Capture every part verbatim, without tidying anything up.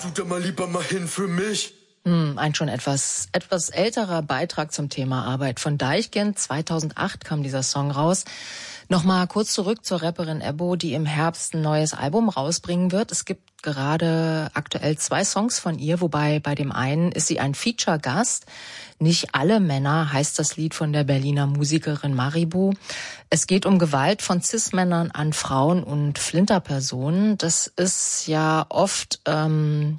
tu da mal lieber mal hin für mich. Hm, ein schon etwas etwas älterer Beitrag zum Thema Arbeit von Deichkind. zweitausendacht kam dieser Song raus. Nochmal kurz zurück zur Rapperin Ebbo, die im Herbst ein neues Album rausbringen wird. Es gibt gerade aktuell zwei Songs von ihr, wobei bei dem einen ist sie ein Feature-Gast. Nicht alle Männer heißt das Lied von der Berliner Musikerin Maribu. Es geht um Gewalt von Cis-Männern an Frauen und Flinterpersonen. Das ist ja oft ähm,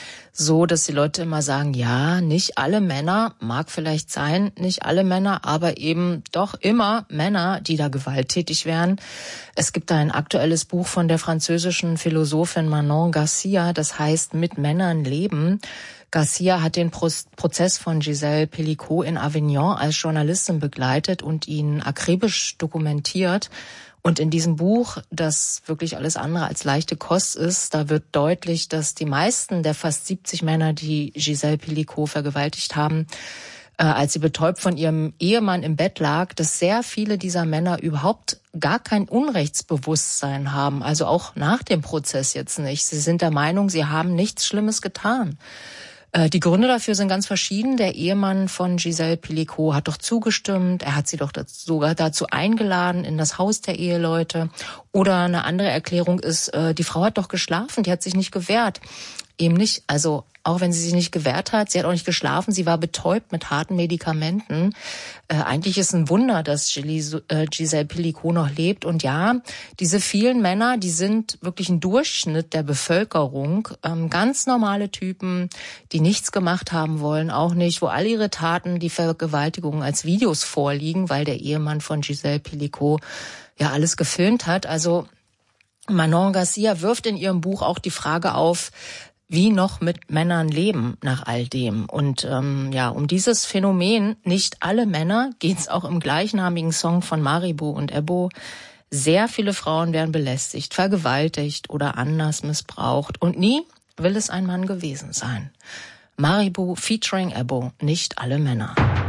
so, dass die Leute immer sagen, ja, nicht alle Männer, mag vielleicht sein, nicht alle Männer, aber eben doch immer Männer, die da gewalttätig werden. Es gibt da ein aktuelles Buch von der französischen Philosophin Manon Garcia, das heißt Mit Männern leben. Garcia hat den Prozess von Gisèle Pelicot in Avignon als Journalistin begleitet und ihn akribisch dokumentiert. Und in diesem Buch, das wirklich alles andere als leichte Kost ist, da wird deutlich, dass die meisten der fast siebzig Männer, die Gisèle Pelicot vergewaltigt haben, äh, als sie betäubt von ihrem Ehemann im Bett lag, dass sehr viele dieser Männer überhaupt gar kein Unrechtsbewusstsein haben, also auch nach dem Prozess jetzt nicht. Sie sind der Meinung, sie haben nichts Schlimmes getan. Die Gründe dafür sind ganz verschieden. Der Ehemann von Gisèle Pelicot hat doch zugestimmt. Er hat sie doch dazu, sogar dazu eingeladen in das Haus der Eheleute. Oder eine andere Erklärung ist, die Frau hat doch geschlafen, die hat sich nicht gewehrt. Eben nicht, also auch wenn sie sich nicht gewehrt hat, sie hat auch nicht geschlafen, sie war betäubt mit harten Medikamenten. Äh, eigentlich ist ein Wunder, dass Gisèle Pelicot noch lebt. Und ja, diese vielen Männer, die sind wirklich ein Durchschnitt der Bevölkerung. Ähm, ganz normale Typen, die nichts gemacht haben wollen, auch nicht, wo all ihre Taten, die Vergewaltigungen als Videos vorliegen, weil der Ehemann von Gisèle Pelicot ja alles gefilmt hat. Also Manon Garcia wirft in ihrem Buch auch die Frage auf, wie noch mit Männern leben nach all dem. Und ähm, ja, um dieses Phänomen, nicht alle Männer, geht's auch im gleichnamigen Song von Maribu und Ebbo. Sehr viele Frauen werden belästigt, vergewaltigt oder anders missbraucht. Und nie will es ein Mann gewesen sein. Maribu featuring Ebbo, nicht alle Männer.